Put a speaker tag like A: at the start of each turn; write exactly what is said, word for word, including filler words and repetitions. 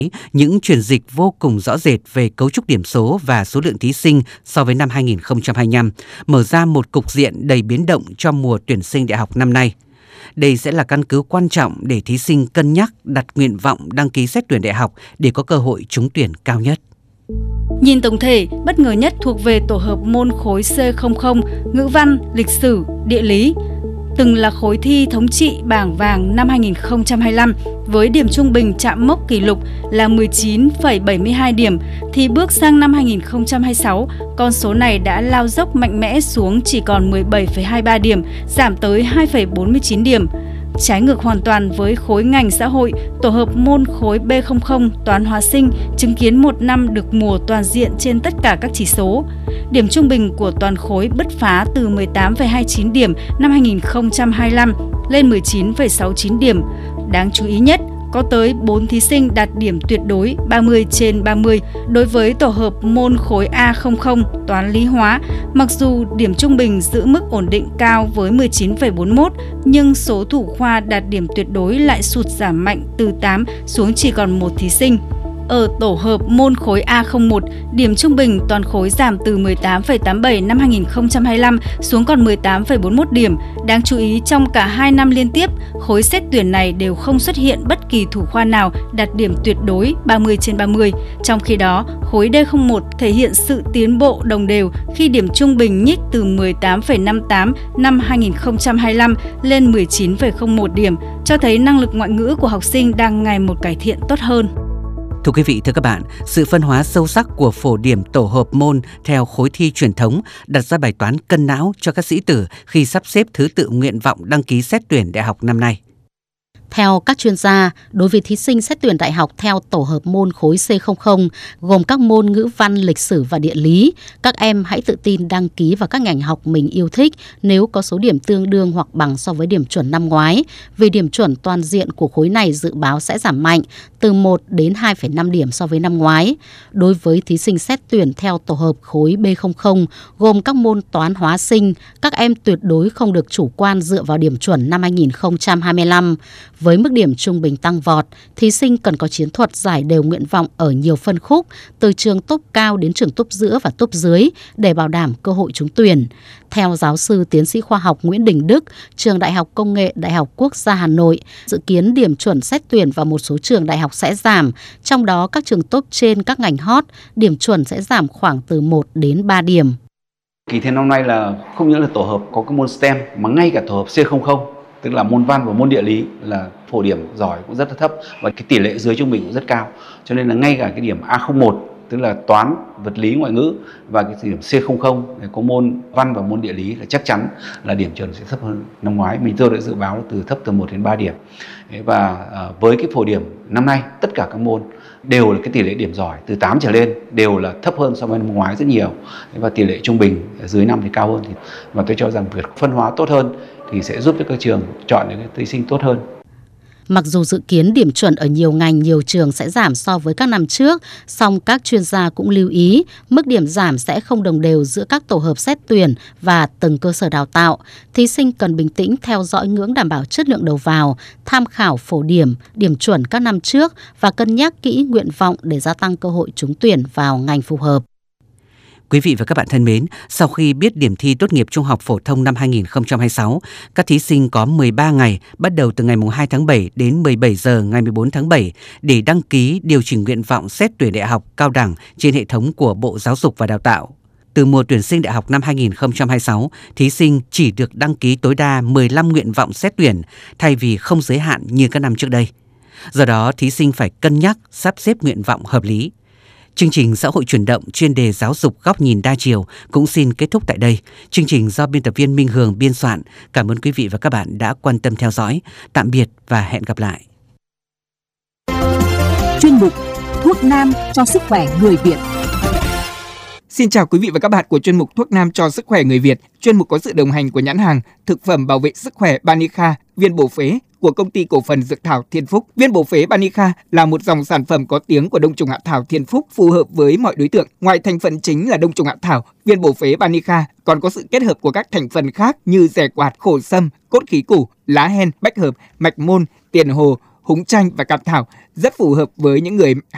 A: những chuyển dịch vô cùng rõ rệt về cấu trúc điểm số và số lượng thí sinh so với năm hai nghìn không trăm hai mươi lăm, mở ra một cục diện đầy biến động cho mùa tuyển sinh đại học năm nay. Đây sẽ là căn cứ quan trọng để thí sinh cân nhắc đặt nguyện vọng đăng ký xét tuyển đại học để có cơ hội trúng tuyển cao nhất.
B: Nhìn tổng thể, bất ngờ nhất thuộc về tổ hợp môn khối C không không, ngữ văn, lịch sử, địa lý. Từng là khối thi thống trị bảng vàng năm hai nghìn không trăm hai mươi lăm với điểm trung bình chạm mốc kỷ lục là mười chín phẩy bảy mươi hai điểm, thì bước sang năm hai nghìn không trăm hai mươi sáu, con số này đã lao dốc mạnh mẽ xuống chỉ còn mười bảy phẩy hai mươi ba điểm, giảm tới hai phẩy bốn mươi chín điểm. Trái ngược hoàn toàn với khối ngành xã hội, tổ hợp môn khối B không không toán hóa sinh chứng kiến một năm được mùa toàn diện trên tất cả các chỉ số. Điểm trung bình của toàn khối bứt phá từ mười tám phẩy hai mươi chín điểm năm hai nghìn không trăm hai mươi lăm lên mười chín phẩy sáu mươi chín điểm. Đáng chú ý nhất, có tới bốn thí sinh đạt điểm tuyệt đối ba mươi trên ba mươi đối với tổ hợp môn khối A không không toán lý hóa. Mặc dù điểm trung bình giữ mức ổn định cao với mười chín phẩy bốn mươi mốt, nhưng số thủ khoa đạt điểm tuyệt đối lại sụt giảm mạnh từ tám xuống chỉ còn một thí sinh. Ở tổ hợp môn khối A không một, điểm trung bình toàn khối giảm từ mười tám phẩy tám mươi bảy năm hai nghìn không trăm hai mươi lăm xuống còn mười tám phẩy bốn mươi mốt điểm. Đáng chú ý, trong cả hai năm liên tiếp, khối xét tuyển này đều không xuất hiện bất kỳ thủ khoa nào đạt điểm tuyệt đối ba mươi trên ba mươi. Trong khi đó, khối D không một thể hiện sự tiến bộ đồng đều khi điểm trung bình nhích từ mười tám phẩy năm mươi tám năm hai nghìn không trăm hai mươi lăm lên mười chín phẩy không một điểm, cho thấy năng lực ngoại ngữ của học sinh đang ngày một cải thiện tốt hơn.
A: Thưa quý vị, thưa các bạn, sự phân hóa sâu sắc của phổ điểm tổ hợp môn theo khối thi truyền thống đặt ra bài toán cân não cho các sĩ tử khi sắp xếp thứ tự nguyện vọng đăng ký xét tuyển đại học năm nay.
C: Theo các chuyên gia, đối với thí sinh xét tuyển đại học theo tổ hợp môn khối C không không, gồm các môn ngữ văn, lịch sử và địa lý, các em hãy tự tin đăng ký vào các ngành học mình yêu thích nếu có số điểm tương đương hoặc bằng so với điểm chuẩn năm ngoái. Vì điểm chuẩn toàn diện của khối này dự báo sẽ giảm mạnh từ một đến hai phẩy năm điểm so với năm ngoái. Đối với thí sinh xét tuyển theo tổ hợp khối B không không, gồm các môn toán hóa sinh, các em tuyệt đối không được chủ quan dựa vào điểm chuẩn năm hai nghìn không trăm hai mươi lăm. Với mức điểm trung bình tăng vọt, thí sinh cần có chiến thuật giải đều nguyện vọng ở nhiều phân khúc, từ trường top cao đến trường top giữa và top dưới để bảo đảm cơ hội trúng tuyển. Theo giáo sư tiến sĩ khoa học Nguyễn Đình Đức, trường Đại học Công nghệ Đại học Quốc gia Hà Nội, dự kiến điểm chuẩn xét tuyển vào một số trường đại học sẽ giảm, trong đó các trường top trên các ngành hot, điểm chuẩn sẽ giảm khoảng từ một đến ba điểm.
D: Kỳ thi năm nay là không những là tổ hợp có cái môn STEM mà ngay cả tổ hợp C không không, tức là môn văn và môn địa lý là phổ điểm giỏi cũng rất là thấp và cái tỷ lệ dưới trung bình cũng rất cao. Cho nên là ngay cả cái điểm A không một, tức là toán, vật lý, ngoại ngữ và cái điểm C không không có môn văn và môn địa lý là chắc chắn là điểm chuẩn sẽ thấp hơn năm ngoái. Mình tôi đã dự báo là từ thấp từ một đến ba điểm. Và với cái phổ điểm năm nay tất cả các môn đều là cái tỷ lệ điểm giỏi từ tám trở lên đều là thấp hơn so với năm ngoái rất nhiều. Và tỷ lệ trung bình dưới năm thì cao hơn. Và tôi cho rằng việc phân hóa tốt hơn thì sẽ giúp cho các trường chọn những thí sinh tốt hơn.
C: Mặc dù dự kiến điểm chuẩn ở nhiều ngành, nhiều trường sẽ giảm so với các năm trước, song các chuyên gia cũng lưu ý mức điểm giảm sẽ không đồng đều giữa các tổ hợp xét tuyển và từng cơ sở đào tạo. Thí sinh cần bình tĩnh theo dõi ngưỡng đảm bảo chất lượng đầu vào, tham khảo phổ điểm, điểm chuẩn các năm trước và cân nhắc kỹ nguyện vọng để gia tăng cơ hội trúng tuyển vào ngành phù hợp.
A: Quý vị và các bạn thân mến, sau khi biết điểm thi tốt nghiệp trung học phổ thông năm hai nghìn không trăm hai mươi sáu, các thí sinh có mười ba ngày bắt đầu từ ngày hai tháng bảy đến mười bảy giờ ngày mười bốn tháng bảy để đăng ký điều chỉnh nguyện vọng xét tuyển đại học cao đẳng trên hệ thống của Bộ Giáo dục và Đào tạo. Từ mùa tuyển sinh đại học năm hai nghìn không trăm hai mươi sáu, thí sinh chỉ được đăng ký tối đa mười lăm nguyện vọng xét tuyển thay vì không giới hạn như các năm trước đây. Do đó, thí sinh phải cân nhắc sắp xếp nguyện vọng hợp lý. Chương trình Xã hội chuyển động chuyên đề giáo dục góc nhìn đa chiều cũng xin kết thúc tại đây. Chương trình do biên tập viên Minh Hường biên soạn. Cảm ơn quý vị và các bạn đã quan tâm theo dõi. Tạm biệt và hẹn gặp lại.
E: Chuyên mục Thuốc Nam cho sức khỏe người Việt.
F: Xin chào quý vị và các bạn của chuyên mục Thuốc Nam cho sức khỏe người Việt. Chuyên mục có sự đồng hành của nhãn hàng thực phẩm bảo vệ sức khỏe Banica, viên bổ phế của công ty cổ phần dược thảo Thiên Phúc. Viên bổ phế Banica là một dòng sản phẩm có tiếng của đông trùng hạ thảo Thiên Phúc, phù hợp với mọi đối tượng. Ngoài thành phần chính là đông trùng hạ thảo, viên bổ phế Banica còn có sự kết hợp của các thành phần khác như rẻ quạt, khổ sâm, cốt khí củ, lá hen, bách hợp, mạch môn, tiền hồ, húng chanh và cam thảo, rất phù hợp với những người